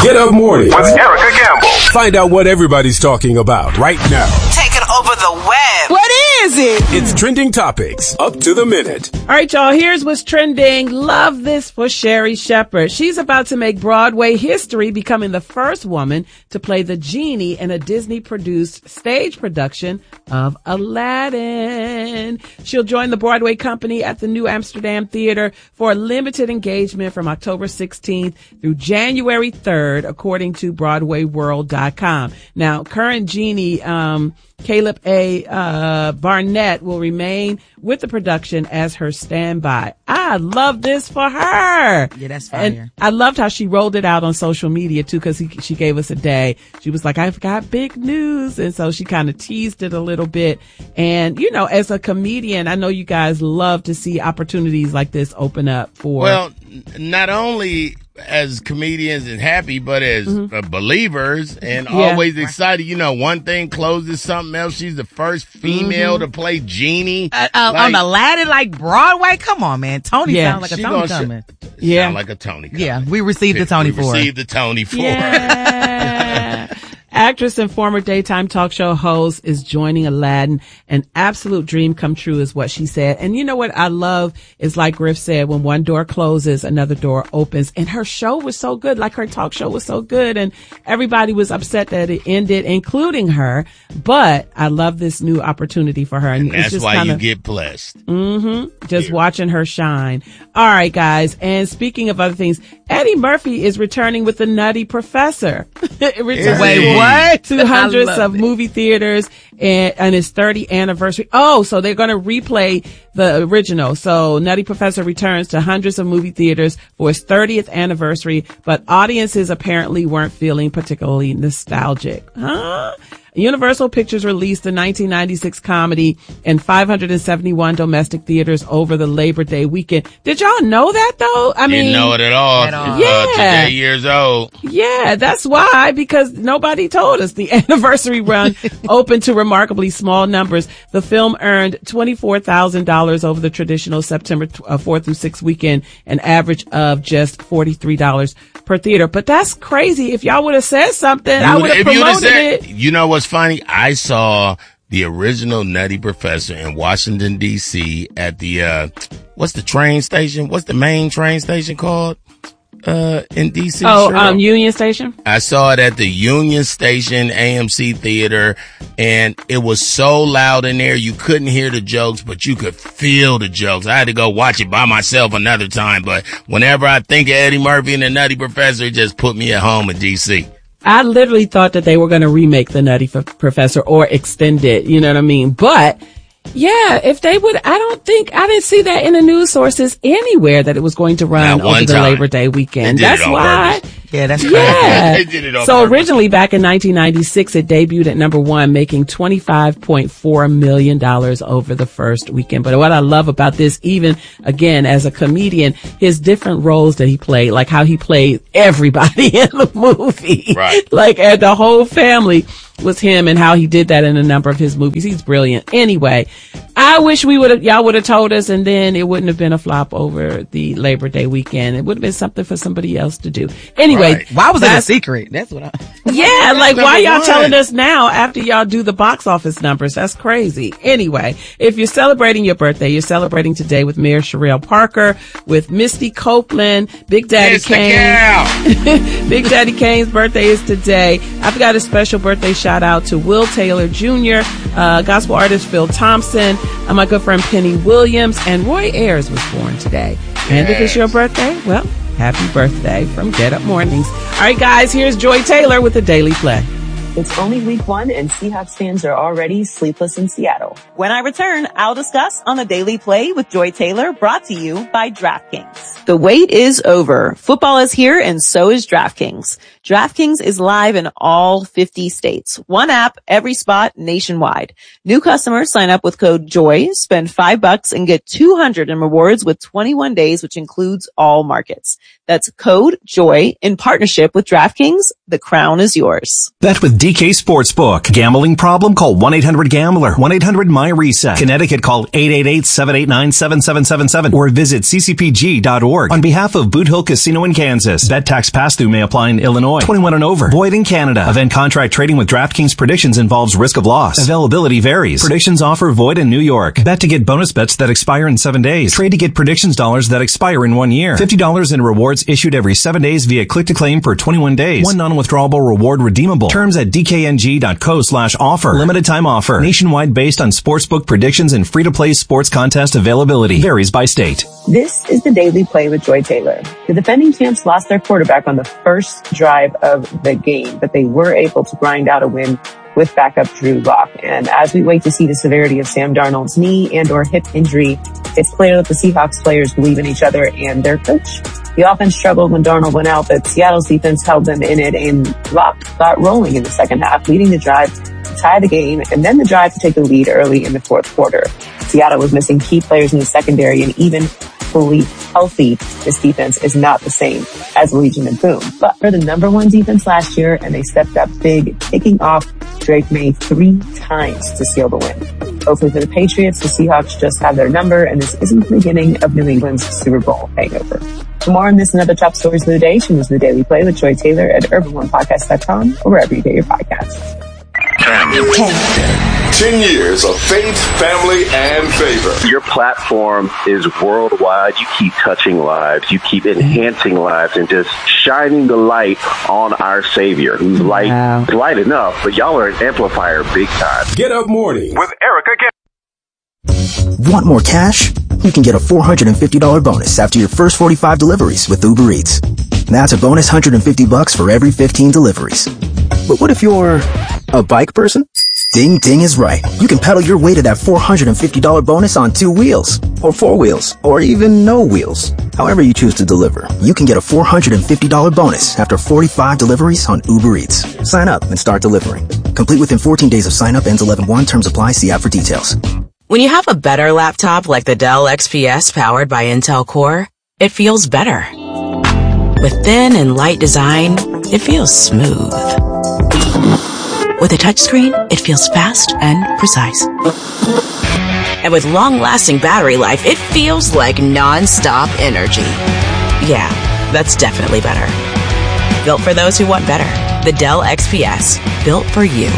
Get Up Mornings with Erica Campbell. Find out what everybody's talking about right now. Taking over the web. What is it? It's Trending Topics, up to the minute. All right, y'all, here's what's trending. Love this for Sherri Shepherd. She's about to make Broadway history, becoming the first woman to play the genie in a Disney-produced stage production of Aladdin. She'll join the Broadway company at the New Amsterdam Theater for a limited engagement from October 16th through January 3rd, according to BroadwayWorld.com. Now, current genie, Caleb A. Barnett will remain with the production as her standby. I love this for her. Yeah, that's fire. And I loved how she rolled it out on social media too, because she gave us a day. She was like, I've got big news. And so she kind of teased it a little bit. And, you know, as a comedian, I know you guys love to see opportunities like this open up for. Well, not only as comedians and happy, but as believers and always excited. You know, one thing closes something else. She's the first female to play genie. On Aladdin, like Broadway? Come on, man. Tony sounds like a Tony coming. Sound like a Tony coming. Yeah, we received the Tony for it. Received the Tony for it. Yeah. Actress and former daytime talk show host is joining Aladdin. An absolute dream come true is what she said. And you know what I love is, like Griff said, when one door closes, another door opens. And her show was so good. Like, her talk show was so good. And everybody was upset that it ended, including her. But I love this new opportunity for her. And that's just why you get blessed. Just watching her shine. All right, guys. And speaking of other things, Eddie Murphy is returning with The Nutty Professor. Wait, what? To hundreds of movie theaters and his 30th anniversary. Oh, so they're going to replay the original. So Nutty Professor returns to hundreds of movie theaters for his 30th anniversary, but audiences apparently weren't feeling particularly nostalgic. Huh? Universal Pictures released the 1996 comedy in 571 domestic theaters over the Labor Day weekend. Did y'all know that, though? I mean, didn't know it at all. Today years old. Yeah, that's why, because nobody told us. The anniversary run opened to remarkably small numbers. The film earned $24,000 over the traditional September 4th through 6th weekend, an average of just $43 per theater. But that's crazy. If y'all would have said something, I would have promoted it. You know what's funny? I saw the original Nutty Professor in Washington, D.C. at the, what's the train station? What's the main train station called? In D.C. Union Station? I saw it at the Union Station AMC Theater, and it was so loud in there you couldn't hear the jokes, but you could feel the jokes. I had to go watch it by myself another time, but whenever I think of Eddie Murphy and the Nutty Professor, it just put me at home in D.C. I literally thought that they were going to remake the Nutty Professor or extend it, you know what I mean? But yeah, if they would, I didn't see that in the news sources anywhere that it was going to run over the Labor Day weekend. That's why. Yeah, that's right. Yeah. They did it on So purpose. originally back in 1996, it debuted at number 1, making $25.4 million over the first weekend. But what I love about this, even again, as a comedian, his different roles that he played, like how he played everybody in the movie. Right. Like the whole family was him, and how he did that in a number of his movies. He's brilliant. Anyway, I wish y'all would have told us, and then it wouldn't have been a flop over the Labor Day weekend. It would have been something for somebody else to do. Anyway, why was that a secret? That's what yeah, like why y'all telling us now after y'all do the box office numbers? That's crazy. Anyway, if you're celebrating your birthday, you're celebrating today with Mayor Sherelle Parker, with Misty Copeland, Big Daddy Kane. Big Daddy Kane's birthday is today. I've got a special birthday shout out to Will Taylor Jr., gospel artist Phil Thompson, my good friend Penny Williams, and Roy Ayers was born today. And if it's your birthday, well, happy birthday from Get Up Mornings. All right, guys, here's Joy Taylor with the Daily Play. It's only week 1 and Seahawks fans are already sleepless in Seattle. When I return, I'll discuss on the Daily Play with Joy Taylor, brought to you by DraftKings. The wait is over. Football is here and so is DraftKings. DraftKings is live in all 50 states. One app, every spot, nationwide. New customers sign up with code JOY, spend $5 and get $200 in rewards with 21 days, which includes all markets. That's code JOY in partnership with DraftKings. The crown is yours. Bet with DK Sportsbook. Gambling problem? Call 1-800-GAMBLER. 1-800-MY-RESET. Connecticut, call 888-789-7777 or visit ccpg.org. On behalf of Boot Hill Casino in Kansas, bet tax pass-through may apply in Illinois. 21 and over. Void in Canada. Event contract trading with DraftKings Predictions involves risk of loss. Availability varies. Predictions offer void in New York. Bet to get bonus bets that expire in 7 days. Trade to get predictions dollars that expire in 1 year. $50 in rewards issued every 7 days via click-to-claim for 21 days. One non-withdrawable reward redeemable. Terms at dkng.co/offer. Limited time offer. Nationwide based on sportsbook predictions and free-to-play sports contest availability. Varies by state. This is the Daily Play with Joy Taylor. The defending champs lost their quarterback on the first drive of the game, but they were able to grind out a win with backup Drew Lock. And as we wait to see the severity of Sam Darnold's knee and or hip injury, it's clear that the Seahawks players believe in each other and their coach. The offense struggled when Darnold went out, but Seattle's defense held them in it, and Lock got rolling in the second half, leading the drive to tie the game and then the drive to take the lead early in the fourth quarter. Seattle was missing key players in the secondary, and even fully healthy, this defense is not the same as Legion and Boom. But for the number one defense last year, and they stepped up big, kicking off Drake May 3 times to seal the win. Hopefully for the Patriots, the Seahawks just have their number, and this isn't the beginning of New England's Super Bowl hangover. For more on this and other top stories of the day, tune into the Daily Play with Joy Taylor at urban1podcast.com or wherever you get your podcasts. 10 years of faith, family, and favor. Your platform is worldwide. You keep touching lives. You keep enhancing lives and just shining the light on our Savior, who's light enough, but y'all are an amplifier big time. Get Up Morning with Erica K. Want more cash? You can get a $450 bonus after your first 45 deliveries with Uber Eats. That's a bonus $150 for every 15 deliveries. But what if you're a bike person? Ding Ding is right. You can pedal your way to that $450 bonus on 2 wheels, or 4 wheels, or even no wheels. However you choose to deliver, you can get a $450 bonus after 45 deliveries on Uber Eats. Sign up and start delivering. Complete within 14 days of sign up. Ends 11/1. Terms apply. See app for details. When you have a better laptop like the Dell XPS powered by Intel Core, it feels better. With thin and light design, it feels smooth. With a touchscreen, it feels fast and precise. And with long-lasting battery life, it feels like non-stop energy. Yeah, that's definitely better. Built for those who want better. The Dell XPS. Built for you.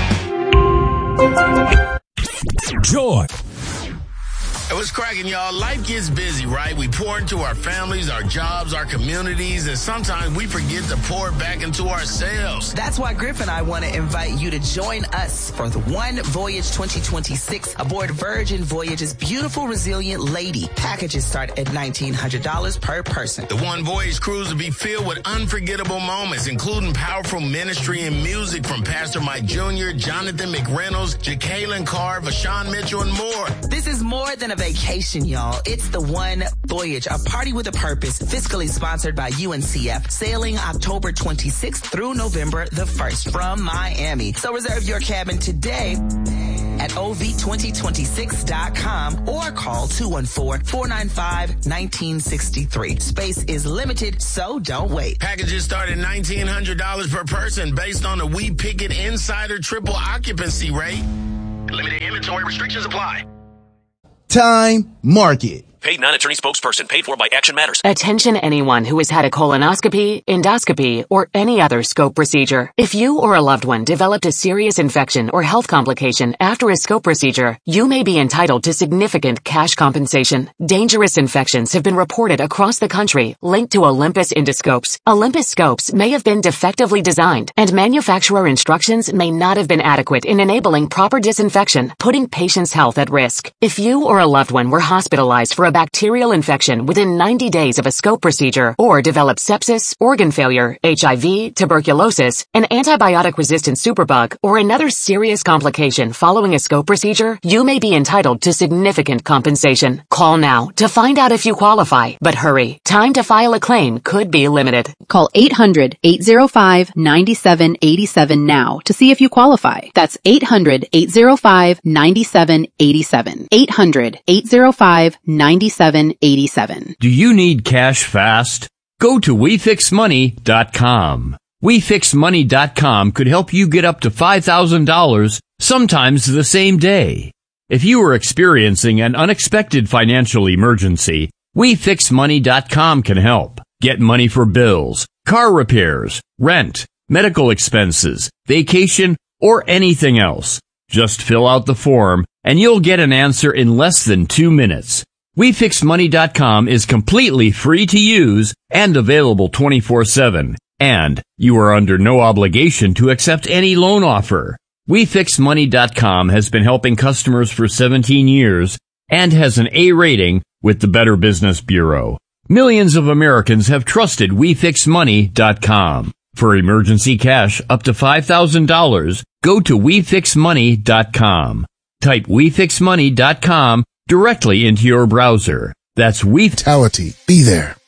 Joy. Hey, what's cracking, y'all? Life gets busy, right? We pour into our families, our jobs, our communities, and sometimes we forget to pour back into ourselves. That's why Griff and I want to invite you to join us for the One Voyage 2026 aboard Virgin Voyage's beautiful, resilient lady. Packages start at $1,900 per person. The One Voyage cruise will be filled with unforgettable moments, including powerful ministry and music from Pastor Mike Jr., Jonathan McReynolds, Jacqueline Carr, Vashawn Mitchell, and more. This is more than a vacation, y'all. It's the One Voyage, a party with a purpose, fiscally sponsored by UNCF, sailing October 26th through November the 1st from Miami. So reserve your cabin today at ov2026.com or call 214-495-1963. Space is limited, so don't wait. Packages start at $1,900 per person based on the We Pick It Insider triple occupancy rate. Limited inventory restrictions apply. Time market. Paid non-attorney spokesperson paid for by Action Matters. Attention anyone who has had a colonoscopy, endoscopy, or any other scope procedure. If you or a loved one developed a serious infection or health complication after a scope procedure, you may be entitled to significant cash compensation. Dangerous infections have been reported across the country linked to Olympus endoscopes. Olympus scopes may have been defectively designed, and manufacturer instructions may not have been adequate in enabling proper disinfection, putting patients' health at risk. If you or a loved one were hospitalized for a bacterial infection within 90 days of a scope procedure, or developed sepsis, organ failure, HIV, tuberculosis, an antibiotic-resistant superbug, or another serious complication following a scope procedure, you may be entitled to significant compensation. Call now to find out if you qualify, but hurry. Time to file a claim could be limited. Call 800-805-9787 now to see if you qualify. That's 800-805-9787. 800-805-9787. Do you need cash fast? Go to WeFixMoney.com. WeFixMoney.com could help you get up to $5,000, sometimes the same day. If you are experiencing an unexpected financial emergency, WeFixMoney.com can help. Get money for bills, car repairs, rent, medical expenses, vacation, or anything else. Just fill out the form and you'll get an answer in less than 2 minutes. WeFixMoney.com is completely free to use and available 24/7. And you are under no obligation to accept any loan offer. WeFixMoney.com has been helping customers for 17 years and has an A rating with the Better Business Bureau. Millions of Americans have trusted WeFixMoney.com. For emergency cash up to $5,000, go to WeFixMoney.com. Type WeFixMoney.com directly into your browser. That's Vitality. Be there.